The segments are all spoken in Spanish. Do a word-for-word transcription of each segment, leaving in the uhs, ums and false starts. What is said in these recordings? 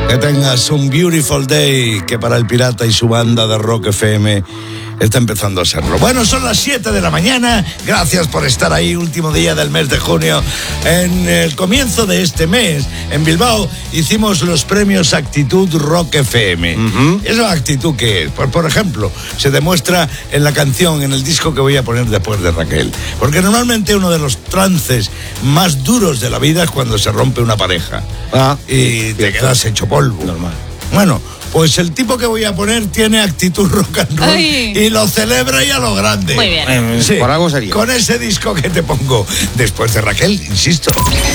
Que tengas un beautiful day, que para el Pirata y su banda de Rock F M está empezando a serlo. Bueno, son las siete de la mañana. Gracias por estar ahí, último día del mes de junio. En el comienzo de este mes, en Bilbao, hicimos los premios Actitud Rock F M. Uh-huh. ¿Esa actitud qué es? Pues, por ejemplo, se demuestra en la canción, en el disco que voy a poner después de Raquel. Porque normalmente uno de los trances más duros de la vida es cuando se rompe una pareja. Ah, y te quedas hecho polvo. Normal. Bueno, pues el tipo que voy a poner tiene actitud rock and roll. Ay. Y lo celebra y a lo grande. Muy bien. Eh, sí, por algo sería. Con ese disco que te pongo después de Raquel, insisto.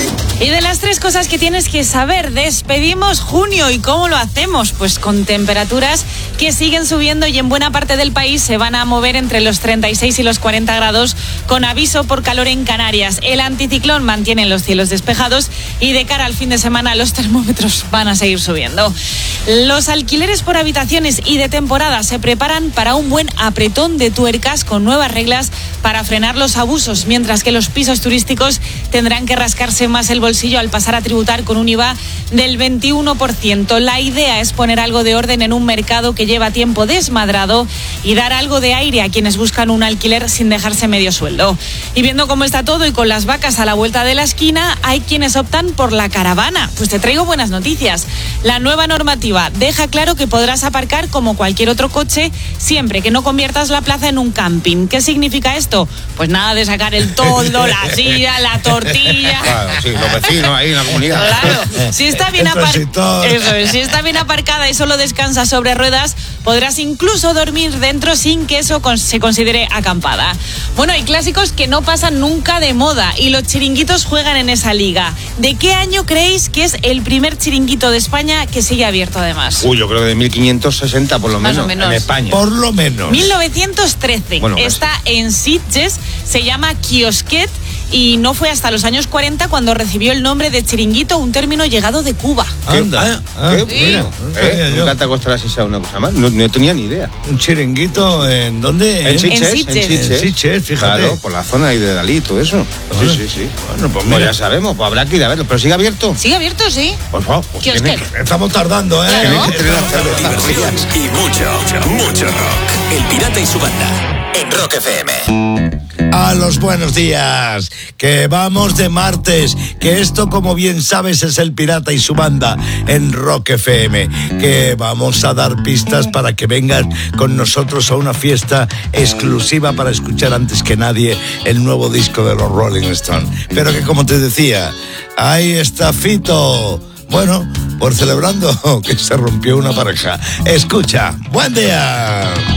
Y de las tres cosas que tienes que saber, despedimos junio. ¿Y cómo lo hacemos? Pues con temperaturas que siguen subiendo y en buena parte del país se van a mover entre los treinta y seis y los cuarenta grados, con aviso por calor en Canarias. El anticiclón mantiene los cielos despejados y de cara al fin de semana los termómetros van a seguir subiendo. Los alquileres por habitaciones y de temporada se preparan para un buen apretón de tuercas con nuevas reglas para frenar los abusos, mientras que los pisos turísticos tendrán que rascarse más el bolsillo al pasar a tributar con un I V A del veintiuno por ciento. La idea es poner algo de orden en un mercado que lleva tiempo desmadrado y dar algo de aire a quienes buscan un alquiler sin dejarse medio sueldo. Y viendo cómo está todo y con las vacas a la vuelta de la esquina, hay quienes optan por la caravana. Pues te traigo buenas noticias. La nueva normativa deja claro que podrás aparcar como cualquier otro coche siempre que no conviertas la plaza en un camping. ¿Qué significa esto? Pues nada de sacar el toldo, la silla, la tortilla. Claro, sí, los vecinos ahí en la comunidad. Claro, si está bien aparcada, eso es, si está bien aparcada y solo descansa sobre ruedas, podrás incluso dormir dentro sin que eso se considere acampada. Bueno, hay clásicos que no pasan nunca de moda y los chiringuitos juegan en esa liga. ¿De qué año creéis que es el primer chiringuito de España que sigue abierto además? Uy, yo creo que de mil quinientos sesenta por lo Más menos, o menos en España. Por lo menos. mil novecientos trece. Bueno, está en Sitges, se llama Kiosquet y no fue hasta los años cuarenta cuando recibió el nombre de chiringuito, un término llegado de Cuba. Anda. Ah, ¿Qué? Sí. Mira, ¿Eh? Nunca te acostarás si sea una cosa más. No, no tenía ni idea. ¿Un chiringuito en dónde? En Sitges. En Sitges. En Sitges, fíjate. Claro, por la zona ahí de Dalí y todo eso. Sí, sí, sí. Bueno, pues, pues ya sabemos, pues habrá que ir a verlo. ¿Pero sigue abierto? Sigue abierto, sí. Por favor. Pues Kiosquet. que, estamos tardando, ¿eh? Claro. Que tener la cerveza. Diversión y mucho, mucho rock. El Pirata y su banda en Rock F M. A los buenos días, que vamos de martes, que esto, como bien sabes, es el Pirata y su banda en Rock F M, que vamos a dar pistas para que vengas con nosotros a una fiesta exclusiva para escuchar antes que nadie el nuevo disco de los Rolling Stones. Pero que, como te decía, ahí está Fito. Bueno, por celebrando que se rompió una pareja. Escucha, buen día.